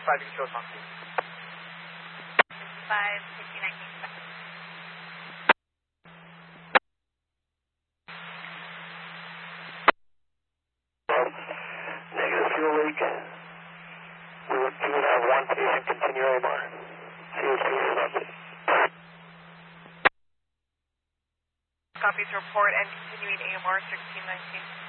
5 control something. 5:59. Negative fuel leak. We would have one patient continue AMR. CHP is update. Copies report and continuing AMR 1619.